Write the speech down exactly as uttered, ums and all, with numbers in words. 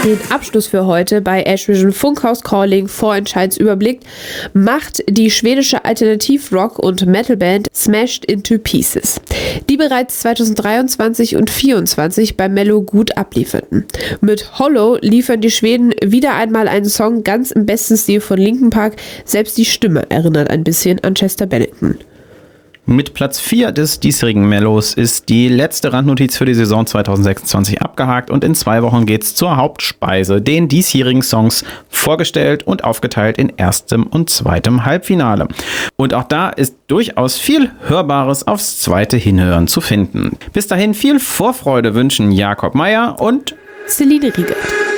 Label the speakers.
Speaker 1: Den Abschluss für heute bei Ash Vision Funkhaus Calling Vorentscheidsüberblick macht die schwedische Alternativ-Rock- und Metalband Smashed into Pieces, die bereits zweitausenddreiundzwanzig und zweitausendvierundzwanzig bei Mello gut ablieferten. Mit Hollow liefern die Schweden wieder einmal einen Song ganz im besten Stil von Linkin Park, selbst die Stimme erinnert ein bisschen an Chester Bennington.
Speaker 2: Mit Platz vier des diesjährigen Mellos ist die letzte Randnotiz für die Saison zweitausendsechsundzwanzig abgehakt und in zwei Wochen geht's zur Hauptspeise, den diesjährigen Songs, vorgestellt und aufgeteilt in erstem und zweitem Halbfinale. Und auch da ist durchaus viel Hörbares aufs zweite Hinhören zu finden. Bis dahin viel Vorfreude wünschen Jakob Meier und
Speaker 1: Celine Riegert.